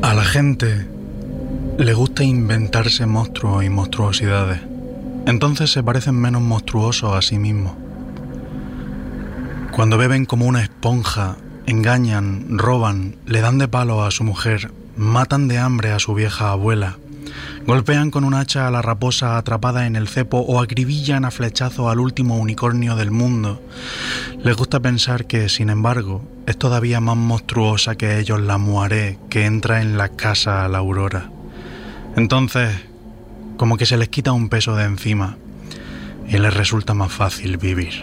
A la gente le gusta inventarse monstruos y monstruosidades. Entonces se parecen menos monstruosos a sí mismos. Cuando beben como una esponja, engañan, roban, le dan de palo a su mujer, matan de hambre a su vieja abuela, golpean con un hacha a la raposa atrapada en el cepo o acribillan a flechazos al último unicornio del mundo, les gusta pensar que, sin embargo, es todavía más monstruosa que ellos la Moiré que entra en la casa a la aurora. Entonces, como que se les quita un peso de encima y les resulta más fácil vivir.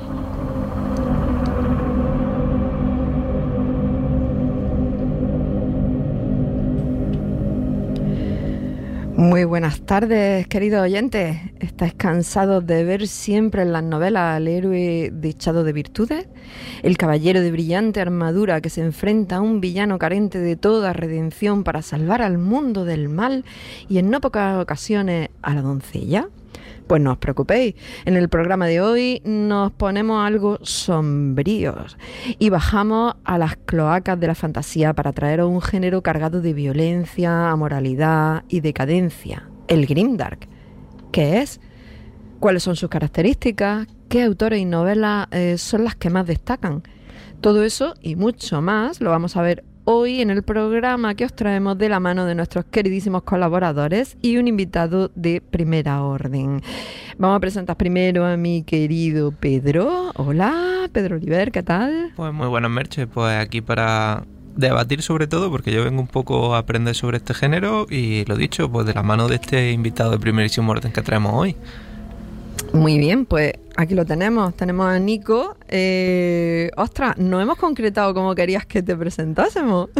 Muy buenas tardes, queridos oyentes. ¿Estáis cansados de ver siempre en las novelas al héroe dechado de virtudes? El caballero de brillante armadura que se enfrenta a un villano carente de toda redención para salvar al mundo del mal y en no pocas ocasiones a la doncella. Pues no os preocupéis, en el programa de hoy nos ponemos algo sombríos y bajamos a las cloacas de la fantasía para traeros un género cargado de violencia, amoralidad y decadencia, el grimdark. ¿Qué es? ¿Cuáles son sus características? ¿Qué autores y novelas son las que más destacan? Todo eso y mucho más lo vamos a ver hoy en el programa que os traemos de la mano de nuestros queridísimos colaboradores y un invitado de primera orden. Vamos a presentar primero a mi querido Pedro. Hola, Pedro Oliver, ¿qué tal? Pues muy buenas, Merche. Pues aquí para debatir sobre todo, porque yo vengo un poco a aprender sobre este género y lo dicho, pues de la mano de este invitado de primerísimo orden que traemos hoy. Muy bien, pues aquí lo tenemos. Tenemos a Nico. Ostras, no hemos concretado cómo querías que te presentásemos.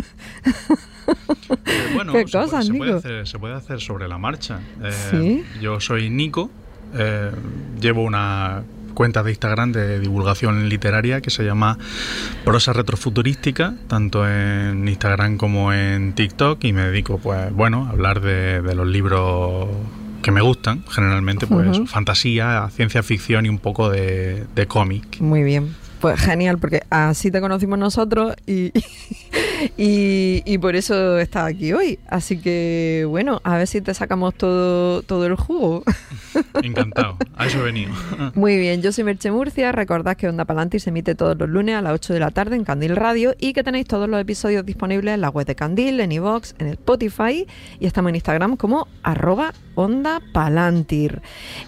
Bueno, ¿Qué cosas, Nico? Se puede hacer sobre la marcha. ¿Sí? Yo soy Nico. Llevo una cuenta de Instagram de divulgación literaria que se llama Prosa Retrofuturística, tanto en Instagram como en TikTok, y me dedico, pues, bueno, a hablar de los libros que me gustan, generalmente, pues, fantasía, ciencia ficción y un poco de cómic. Muy bien. Pues genial, porque así te conocimos nosotros y por eso estás aquí hoy. Así que, bueno, a ver si te sacamos todo el jugo. Encantado, a eso he venido. Muy bien, yo soy Merche Murcia. Recordad que Onda Palantir se emite todos los lunes a las 8 de la tarde en Candil Radio y que tenéis todos los episodios disponibles en la web de Candil, en iVoox, en Spotify, y estamos en Instagram como @OndaPalantir.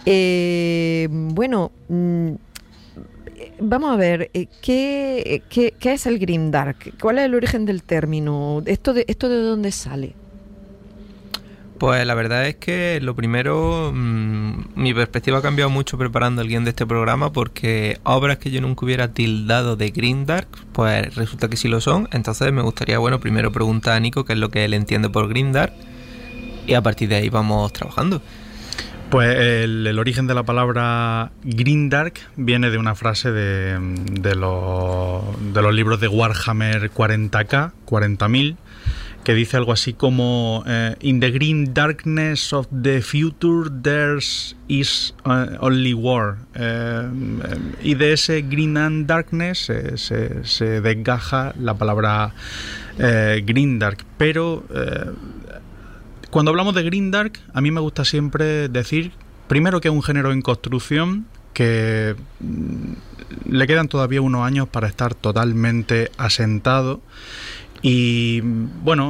Vamos a ver, ¿qué es el grimdark? ¿Cuál es el origen del término? ¿Esto de dónde sale? Pues la verdad es que lo primero, mi perspectiva ha cambiado mucho preparando el guión de este programa, porque obras que yo nunca hubiera tildado de grimdark, pues resulta que sí lo son. Entonces me gustaría, bueno, primero preguntar a Nico qué es lo que él entiende por grimdark y a partir de ahí vamos trabajando. Pues el origen de la palabra grimdark viene de una frase de los libros de Warhammer 40K, 40.000, que dice algo así como In the grim darkness of the future there is only war. Y de ese grim and darkness se desgaja la palabra grimdark. Pero cuando hablamos de grimdark, a mí me gusta siempre decir, primero, que es un género en construcción, que le quedan todavía unos años para estar totalmente asentado. Y bueno,